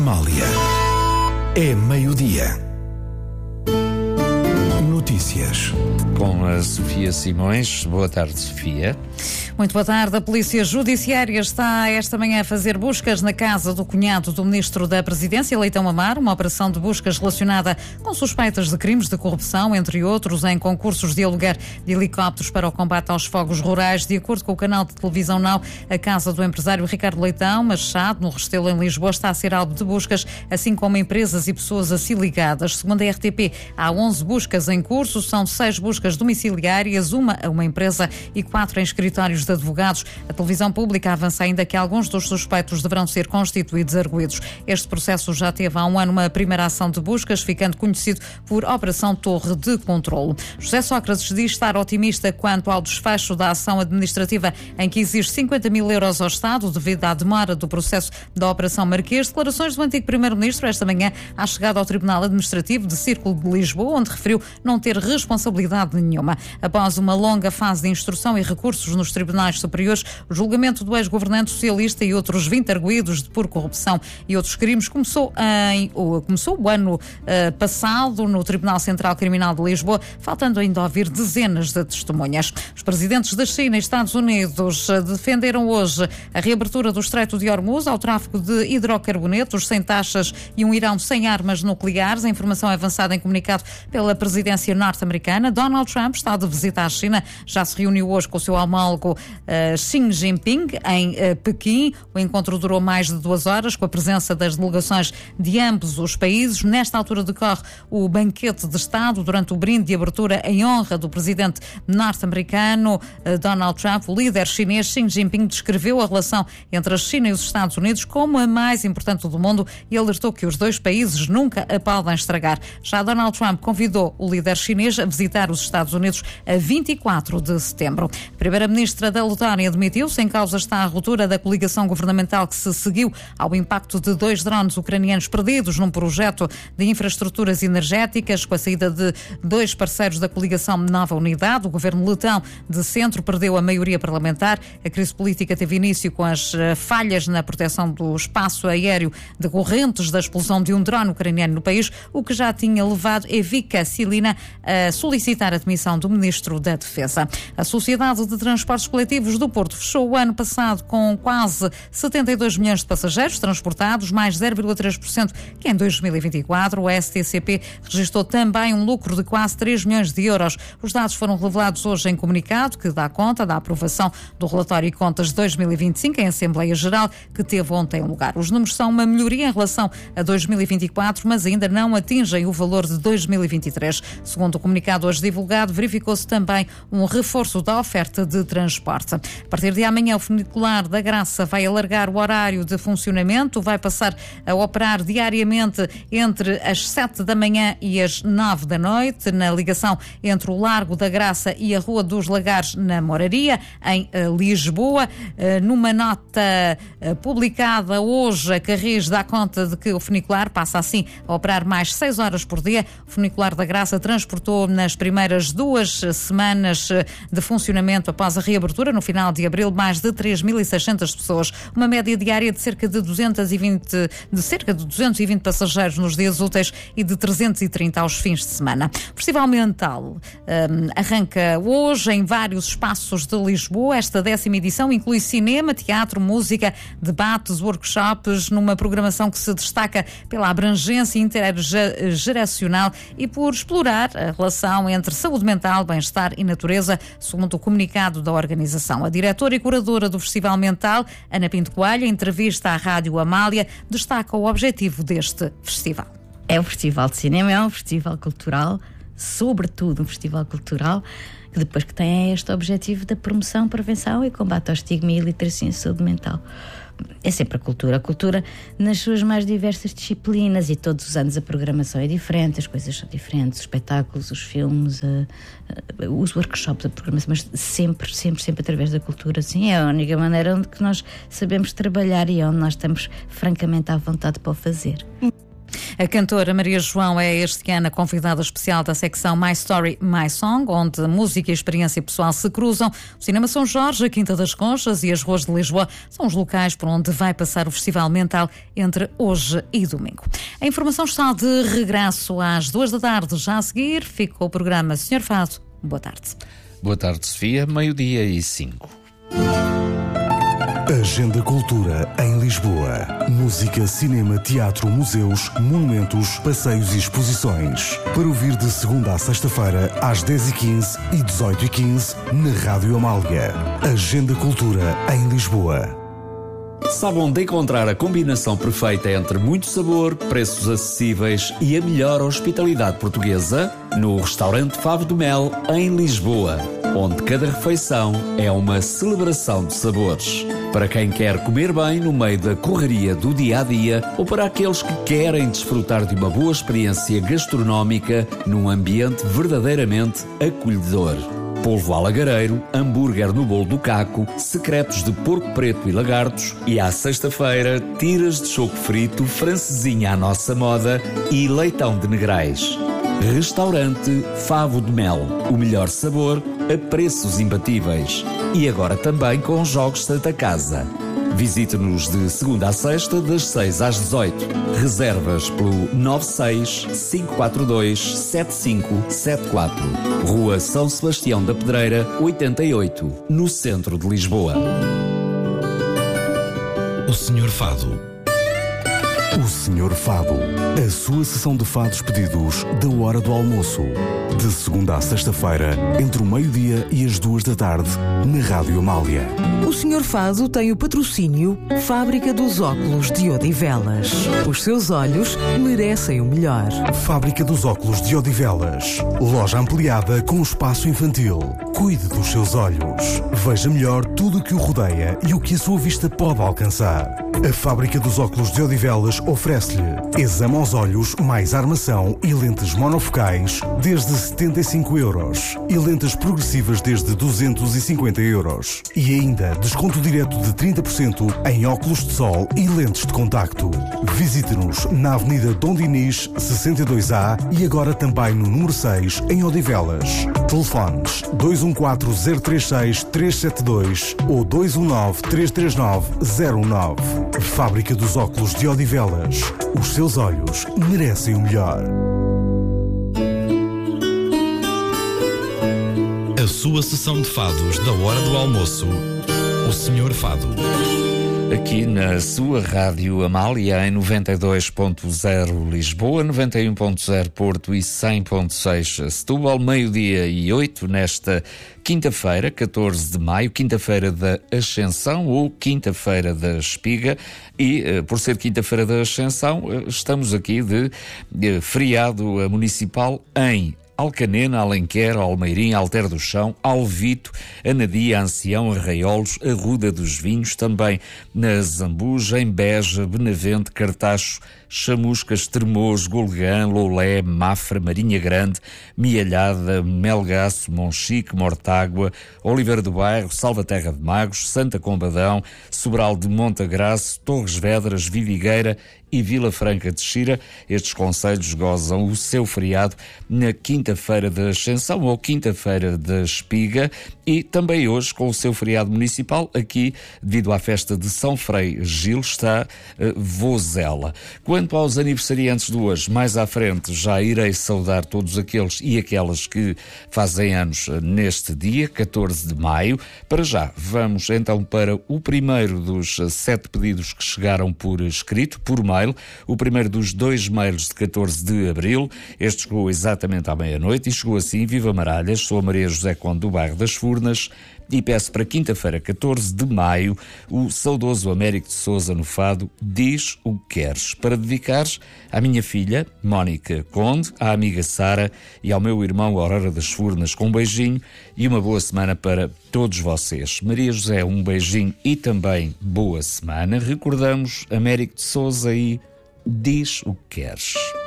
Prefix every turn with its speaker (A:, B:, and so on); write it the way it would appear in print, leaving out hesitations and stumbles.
A: Amália. É meio-dia. Notícias.
B: Com a Sofia Simões. Boa tarde, Sofia.
C: Muito boa tarde. A Polícia Judiciária está esta manhã a fazer buscas na casa do cunhado do Ministro da Presidência, Leitão Amar, uma operação de buscas relacionada com suspeitas de crimes de corrupção, entre outros, em concursos de aluguer de helicópteros para o combate aos fogos rurais. De acordo com o canal de televisão Now, a casa do empresário Ricardo Leitão Machado, no Restelo, em Lisboa, está a ser alvo de buscas, assim como empresas e pessoas a si ligadas. Segundo a RTP, há 11 buscas em curso, são 6 buscas domiciliárias, uma a uma empresa e 4 em escritórios de advogados. A televisão pública avança ainda que alguns dos suspeitos deverão ser constituídos arguidos. Este processo já teve há um ano uma primeira ação de buscas, ficando conhecido por Operação Torre de Controlo. José Sócrates diz estar otimista quanto ao desfecho da ação administrativa em que exige 50 mil euros ao Estado devido à demora do processo da Operação Marquês. Declarações do antigo Primeiro-Ministro esta manhã à chegada ao Tribunal Administrativo de Círculo de Lisboa, onde referiu não ter responsabilidade nenhuma. Após uma longa fase de instrução e recursos nos tribunais superiores, o julgamento do ex-governante socialista e outros 20 arguidos por corrupção e outros crimes começou o ano passado no Tribunal Central Criminal de Lisboa, faltando ainda ouvir dezenas de testemunhas. Os presidentes da China e Estados Unidos defenderam hoje a reabertura do Estreito de Hormuz ao tráfego de hidrocarbonetos sem taxas e um Irão sem armas nucleares. A informação é avançada em comunicado pela presidência norte-americana. Donald Trump está de visita à China, já se reuniu hoje com o seu homólogo Xi Jinping em Pequim. O encontro durou mais de 2 horas, com a presença das delegações de ambos os países. Nesta altura decorre o banquete de Estado. Durante o brinde de abertura em honra do presidente norte-americano Donald Trump, o líder chinês Xi Jinping descreveu a relação entre a China e os Estados Unidos como a mais importante do mundo e alertou que os dois países nunca a podem estragar. Já Donald Trump convidou o líder chinês a visitar os Estados Unidos a 24 de setembro. A primeira-ministra da Letónia admitiu-se em causa está a ruptura da coligação governamental que se seguiu ao impacto de 2 drones ucranianos perdidos num projeto de infraestruturas energéticas. Com a saída de 2 parceiros da coligação Nova Unidade, o governo letão de centro perdeu a maioria parlamentar. A crise política teve início com as falhas na proteção do espaço aéreo decorrentes da explosão de um drone ucraniano no país, o que já tinha levado Evika Silina a solicitar a demissão do ministro da Defesa. A Sociedade de Transportes Coletivos do Porto fechou o ano passado com quase 72 milhões de passageiros transportados, mais 0,3% que em 2024. O STCP registrou também um lucro de quase 3 milhões de euros. Os dados foram revelados hoje em comunicado que dá conta da aprovação do relatório e contas de 2025 em Assembleia Geral, que teve ontem lugar. Os números são uma melhoria em relação a 2024, mas ainda não atingem o valor de 2023. Segundo o comunicado hoje divulgado, verificou-se também um reforço da oferta de transporte. A partir de amanhã, o funicular da Graça vai alargar o horário de funcionamento, vai passar a operar diariamente entre as 7 da manhã e as 9 da noite, na ligação entre o Largo da Graça e a Rua dos Lagares, na Moraria, em Lisboa. Numa nota publicada hoje, a Carris dá conta de que o funicular passa assim a operar mais 6 horas por dia. O funicular da Graça transportou nas primeiras 2 semanas de funcionamento após a reabertura, no final de abril, mais de 3.600 pessoas, uma média diária de cerca de 220 passageiros nos dias úteis e de 330 aos fins de semana. O Festival Mental arranca hoje em vários espaços de Lisboa. Esta 10ª edição inclui cinema, teatro, música, debates, workshops, numa programação que se destaca pela abrangência intergeracional e por explorar a relação entre saúde mental, bem-estar e natureza, segundo o comunicado da organização. A diretora e curadora do Festival Mental, Ana Pinto Coelho, em entrevista à Rádio Amália, destaca o objetivo deste festival.
D: É um festival de cinema, é um festival cultural, sobretudo um festival cultural, que depois que tem este objetivo da promoção, prevenção e combate ao estigma e iliteracia em saúde mental. É sempre a cultura nas suas mais diversas disciplinas, e todos os anos a programação é diferente, as coisas são diferentes, os espetáculos, os filmes, os workshops, a programação, mas sempre através da cultura. Sim, é a única maneira onde que nós sabemos trabalhar e onde nós estamos francamente à vontade para o fazer.
C: A cantora Maria João é este ano a convidada especial da secção My Story, My Song, onde música e experiência pessoal se cruzam. O Cinema São Jorge, a Quinta das Conchas e as ruas de Lisboa são os locais por onde vai passar o Festival Mental entre hoje e domingo. A informação está de regresso às 2 da tarde. Já a seguir, fica o programa Senhor Fado. Boa tarde.
B: Boa tarde, Sofia. 12:05.
A: Agenda Cultura em Lisboa. Música, cinema, teatro, museus, monumentos, passeios e exposições. Para ouvir de segunda a sexta-feira, às 10h15 e 18h15, na Rádio Amália. Agenda Cultura em Lisboa.
E: Sabe onde encontrar a combinação perfeita entre muito sabor, preços acessíveis e a melhor hospitalidade portuguesa? No restaurante Favo do Mel, em Lisboa, onde cada refeição é uma celebração de sabores. Para quem quer comer bem no meio da correria do dia-a-dia ou para aqueles que querem desfrutar de uma boa experiência gastronómica num ambiente verdadeiramente acolhedor. Polvo alagareiro, hambúrguer no bolo do caco, secretos de porco preto e lagartos e à sexta-feira, tiras de choco frito, francesinha à nossa moda e leitão de negrais. Restaurante Favo de Mel. O melhor sabor a preços imbatíveis. E agora também com jogos Santa Casa. Visite-nos de segunda a sexta, das 6 às 18. Reservas pelo 96-542-7574. Rua São Sebastião da Pedreira, 88, no centro de Lisboa.
A: O Senhor Fado. O Senhor Fado. A sua sessão de fados pedidos da hora do almoço. De segunda a sexta-feira, entre o meio-dia e as 2 da tarde, na Rádio Amália.
F: O Senhor Fado tem o patrocínio Fábrica dos Óculos de Odivelas. Os seus olhos merecem o melhor.
A: Fábrica dos Óculos de Odivelas. Loja ampliada com espaço infantil. Cuide dos seus olhos. Veja melhor tudo o que o rodeia e o que a sua vista pode alcançar. A Fábrica dos Óculos de Odivelas oferece-lhe exame aos olhos mais armação e lentes monofocais desde 75 euros e lentes progressivas desde 250 euros. E ainda desconto direto de 30% em óculos de sol e lentes de contacto. Visite-nos na Avenida Dom Dinis, 62A e agora também no número 6 em Odivelas. Telefones 214-036-372 ou 219-339-09. Fábrica dos Óculos de Odivelas. Os seus olhos merecem o melhor.
G: A sua sessão de fados da hora do almoço. O Senhor Fado.
B: Aqui na sua Rádio Amália, em 92.0 Lisboa, 91.0 Porto e 100.6 Setúbal, 12:08 nesta quinta-feira, 14 de maio, quinta-feira da Ascensão ou quinta-feira da Espiga. E, por ser quinta-feira da Ascensão, estamos aqui de feriado municipal em Alcanena, Alenquer, Almeirim, Alter do Chão, Alvito, Anadia, Ancião, Arraiolos, Arruda dos Vinhos, também na Zambuja, em Beja, Benavente, Cartacho, Chamuscas, Termôs, Golgã, Loulé, Mafra, Marinha Grande, Mialhada, Melgaço, Monchique, Mortágua, Oliveira do Bairro, Salvaterra de Magos, Santa Combadão, Sobral de Montagraço, Torres Vedras, Vidigueira e Vila Franca de Xira. Estes concelhos gozam o seu feriado na quinta-feira da Ascensão ou quinta-feira da Espiga e também hoje com o seu feriado municipal aqui devido à festa de São Frei Gil está Vozela. Quanto aos aniversariantes de hoje, mais à frente já irei saudar todos aqueles e aquelas que fazem anos neste dia, 14 de maio. Para já, vamos então para o primeiro dos 7 pedidos que chegaram por escrito, por mail. O primeiro dos 2 mails de 14 de abril. Este chegou exatamente à meia-noite e chegou assim: Viva Maralhas, sou a Maria José Conde do bairro das Furnas e peço para quinta-feira, 14 de maio, o saudoso Américo de Sousa no Fado Diz o que Queres, para dedicares à minha filha, Mónica Conde, à amiga Sara e ao meu irmão Aurora das Furnas, com um beijinho e uma boa semana para todos vocês. Maria José, um beijinho e também boa semana. Recordamos Américo de Sousa e Diz o que Queres.